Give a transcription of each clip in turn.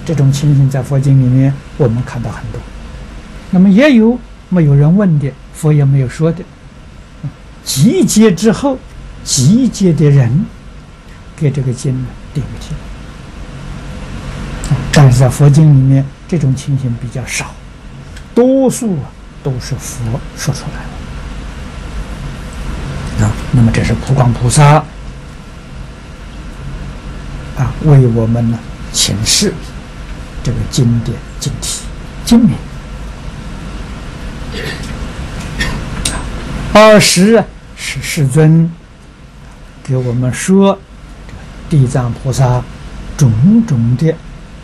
这种情形在佛经里面我们看到很多。那么也有没有人问的，佛也没有说的。集结之后，集结的人给这个经定个题。但是在佛经里面，这种情形比较少，多数都是佛说出来的。那么这是普光菩萨为我们呢请示这个经典经题经名。20是世尊给我们说地藏菩萨种种的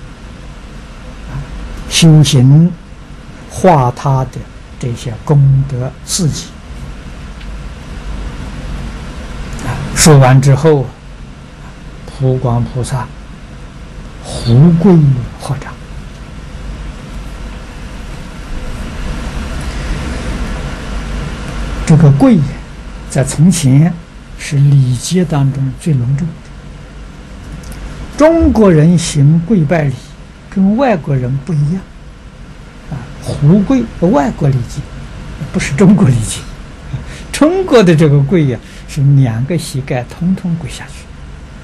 修行化他的这些功德事迹。说完之后，普光菩萨胡跪合掌。这个跪在从前是礼节当中最隆重的。中国人行跪拜礼跟外国人不一样胡跪外国礼节，不是中国礼节。中国的这个跪是2个膝盖统统跪下去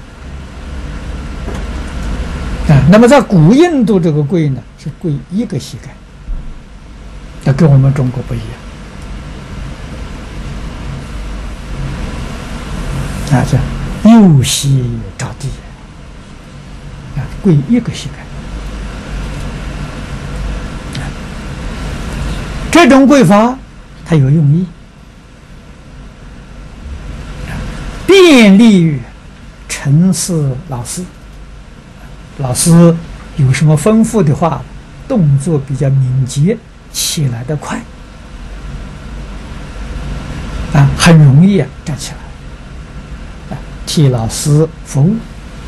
那么在古印度这个跪呢是跪1个膝盖，那跟我们中国不一样这右膝着地跪1个膝盖。这种跪法它有用意，便利于陈氏老师。老师有什么吩咐的话，动作比较敏捷，起来得快很容易站起来替老师服务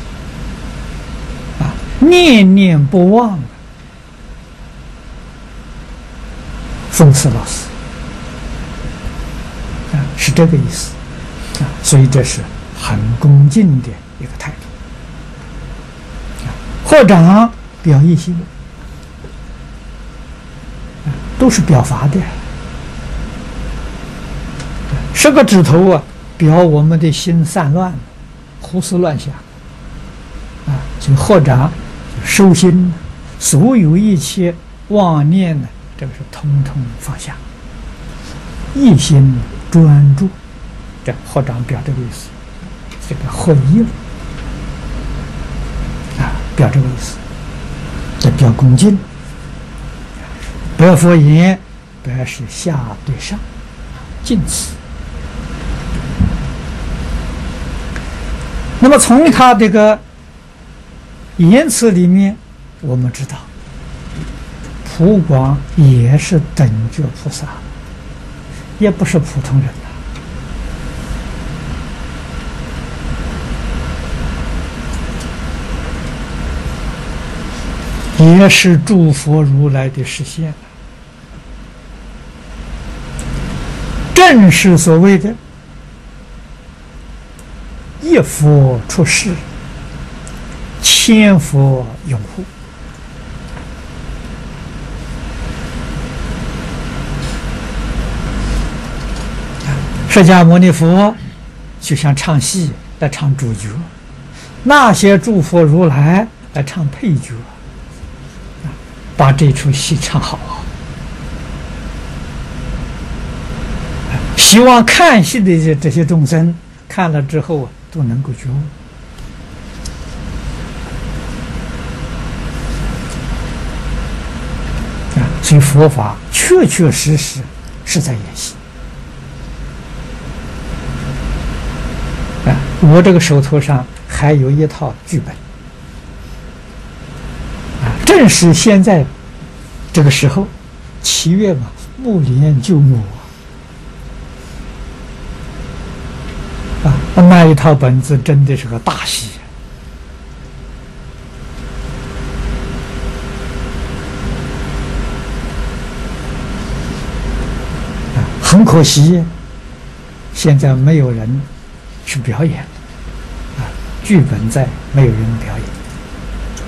念念不忘讽刺老师是这个意思所以这是很恭敬的一个态度。合掌表意心都是表法的10个指头表我们的心散乱胡思乱想所以合掌收心，所有一切妄念呢，这个是统统放下，一心专注。这合掌表这个意思，这个合一了表这个意思，这表恭敬。白佛言，白是下对上，敬词。那么从他这个言辞里面，我们知道，普广也是等觉菩萨，也不是普通人也是诸佛如来的实现，正是所谓的一佛出世，千佛拥护。释迦牟尼佛就像唱戏来唱主角，那些诸佛如来来唱配角，把这出戏唱好。希望看戏的这些众生看了之后都能够觉悟。所以佛法确确实实是在演戏。我这个手头上还有一套剧本，正是现在这个时候，7月嘛，木莲救我那一套本子真的是个大戏很可惜，现在没有人去表演剧本在，没有人表演。